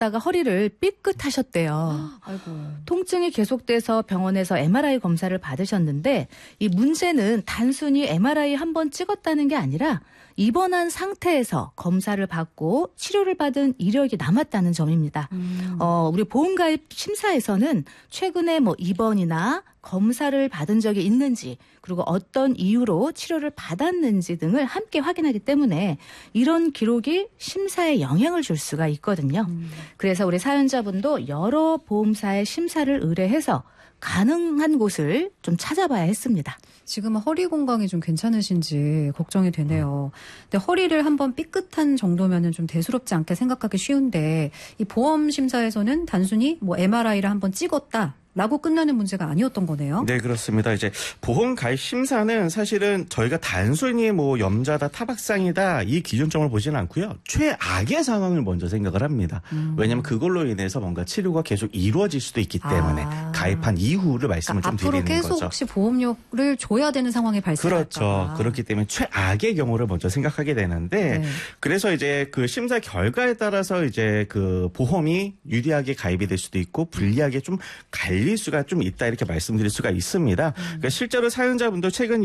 하셨다가 허리를 삐끗하셨대요. 아이고. 통증이 계속돼서 병원에서 MRI 검사를 받으셨는데 이 문제는 단순히 MRI 한 번 찍었다는 게 아니라 입원한 상태에서 검사를 받고 치료를 받은 이력이 남았다는 점입니다. 우리 보험가입 심사에서는 최근에 뭐 입원이나 검사를 받은 적이 있는지 그리고 어떤 이유로 치료를 받았는지 등을 함께 확인하기 때문에 이런 기록이 심사에 영향을 줄 수가 있거든요. 그래서 우리 사연자분도 여러 보험사의 심사를 의뢰해서 가능한 곳을 좀 찾아봐야 했습니다. 지금은 허리 건강이 좀 괜찮으신지 걱정이 되네요. 근데 허리를 한번 삐끗한 정도면은 좀 대수롭지 않게 생각하기 쉬운데 이 보험 심사에서는 단순히 뭐 MRI를 한번 찍었다. 라고 끝나는 문제가 아니었던 거네요. 네, 그렇습니다. 이제 보험 가입 심사는 사실은 저희가 단순히 뭐 염자다, 타박상이다 이 기준점을 보지는 않고요. 최악의 상황을 먼저 생각을 합니다. 왜냐하면 그걸로 인해서 뭔가 치료가 계속 이루어질 수도 있기 때문에 가입한 이후를 말씀을 좀 드리는 거죠. 앞으로 계속 혹시 보험료를 줘야 되는 상황이 발생할까. 그렇죠. 그렇기 때문에 최악의 경우를 먼저 생각하게 되는데 네. 그래서 이제 그 심사 결과에 따라서 이제 그 보험이 유리하게 가입이 될 수도 있고 불리하게 좀 갈릴 수가 좀 있다 이렇게 말씀드릴 수가 있습니다. 그러니까 실제로 사연자분도 최근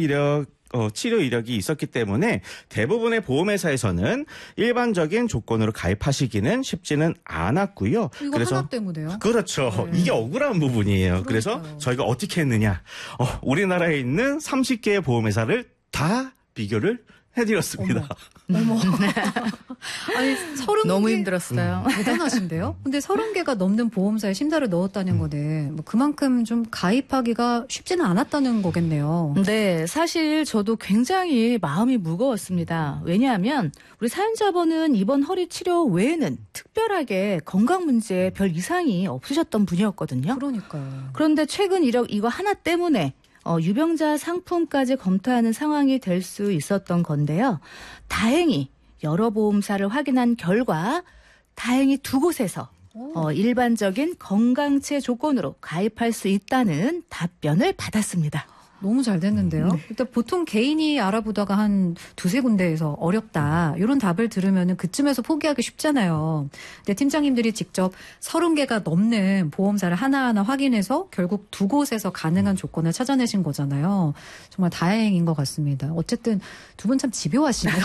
치료 이력이 있었기 때문에 대부분의 보험회사에서는 일반적인 조건으로 가입하시기는 쉽지는 않았고요. 이거 그래서 하나 때문에요? 그렇죠. 네. 이게 억울한 부분이에요. 그래서 그러니까요. 저희가 어떻게 했느냐. 우리나라에 있는 30개의 보험회사를 다 비교를 해드렸습니다. 어머. 아니, 30개. 너무 힘들었어요. 대단하신데요? 근데 30개가 넘는 보험사에 심사를 넣었다는 거는 뭐 그만큼 좀 가입하기가 쉽지는 않았다는 거겠네요. 네, 사실 저도 굉장히 마음이 무거웠습니다. 왜냐하면 우리 사연자분은 이번 허리 치료 외에는 특별하게 건강 문제에 별 이상이 없으셨던 분이었거든요. 그러니까요. 그런데 최근 이력 이거 하나 때문에 유병자 상품까지 검토하는 상황이 될 수 있었던 건데요. 다행히 여러 보험사를 확인한 결과 다행히 두 곳에서 일반적인 건강체 조건으로 가입할 수 있다는 답변을 받았습니다. 너무 잘 됐는데요. 일단 보통 개인이 알아보다가 한 두세 군데에서 어렵다. 이런 답을 들으면 그쯤에서 포기하기 쉽잖아요. 근데 팀장님들이 직접 30개가 넘는 보험사를 하나하나 확인해서 결국 두 곳에서 가능한 조건을 찾아내신 거잖아요. 정말 다행인 것 같습니다. 어쨌든 두 분 참 집요하시네요.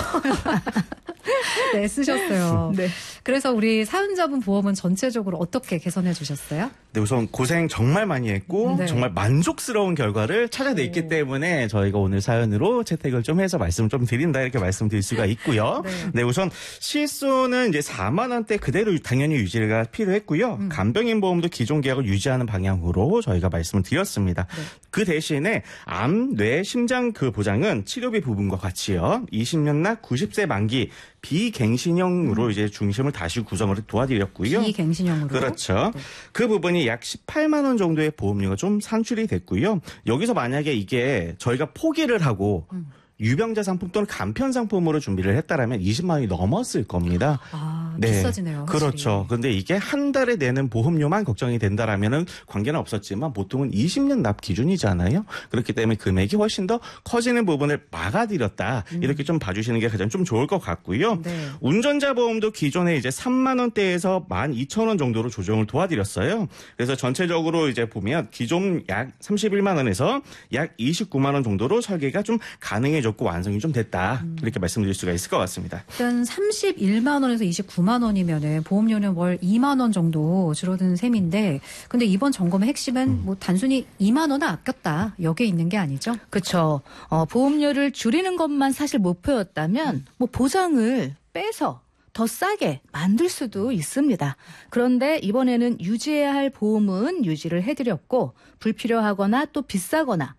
네, 쓰셨어요. 네. 그래서 우리 사연자분 보험은 전체적으로 어떻게 개선해 주셨어요? 네, 우선 고생 정말 많이 했고 네. 정말 만족스러운 결과를 찾아냈기 때문에 저희가 오늘 사연으로 채택을 좀 해서 말씀 좀 드린다 이렇게 말씀드릴 수가 있고요. 네, 우선 실손은 이제 4만 원대 그대로 당연히 유지가 필요했고요. 간병인 보험도 기존 계약을 유지하는 방향으로 저희가 말씀을 드렸습니다. 네. 그 대신에 암, 뇌, 심장 그 보장은 치료비 부분과 같이요. 20년 나 90세 만기 비갱신형으로 이제 중심을 다시 구성을 도와드렸고요. 비갱신형으로. 그렇죠. 네. 그 부분이 약 18만 원 정도의 보험료가 좀 산출이 됐고요. 여기서 만약에 이게 저희가 포기를 하고 유병자 상품 또는 간편 상품으로 준비를 했다라면 20만 원이 넘었을 겁니다. 아, 비싸지네요. 확실히. 그렇죠. 근데 이게 한 달에 내는 보험료만 걱정이 된다라면은 관계는 없었지만 보통은 20년 납 기준이잖아요. 그렇기 때문에 금액이 훨씬 더 커지는 부분을 막아드렸다. 이렇게 좀 봐주시는 게 가장 좀 좋을 것 같고요. 네. 운전자 보험도 기존에 이제 3만 원대에서 12,000원 정도로 조정을 도와드렸어요. 그래서 전체적으로 이제 보면 기존 약 31만 원에서 약 29만 원 정도로 설계가 좀 가능해졌고 완성이 좀 됐다. 이렇게 말씀드릴 수가 있을 것 같습니다. 일단 31만 원에서 29만 원이면은 보험료는 월 2만 원 정도 줄어드는 셈인데, 근데 이번 점검의 핵심은 뭐 단순히 2만 원을 아꼈다 여기에 있는 게 아니죠? 그렇죠. 보험료를 줄이는 것만 사실 목표였다면 뭐 보장을 빼서 더 싸게 만들 수도 있습니다. 그런데 이번에는 유지해야 할 보험은 유지를 해드렸고 불필요하거나 또 비싸거나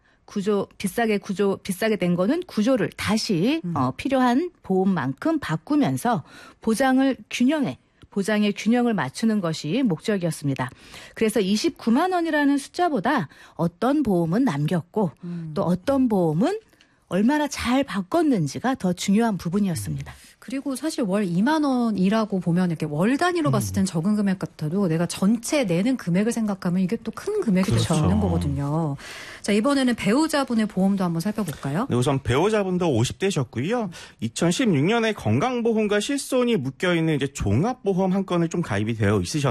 비싸게 된 거는 구조를 다시 필요한 보험만큼 바꾸면서 보장의 균형을 맞추는 것이 목적이었습니다. 그래서 29만 원이라는 숫자보다 어떤 보험은 남겼고 또 어떤 보험은 얼마나 잘 바꿨는지가 더 중요한 부분이었습니다. 그리고 사실 월 2만 원이라고 보면 이렇게 월 단위로 봤을 땐 적은 금액 같아도 내가 전체 내는 금액을 생각하면 이게 또 큰 금액이 그렇죠. 되는 거거든요. 자, 이번에는 배우자분의 보험도 한번 살펴볼까요? 네, 우선 배우자분도 50대셨고요. 2016년에 건강보험과 실손이 묶여있는 이제 종합보험 한 건을 좀 가입이 되어 있으셨는데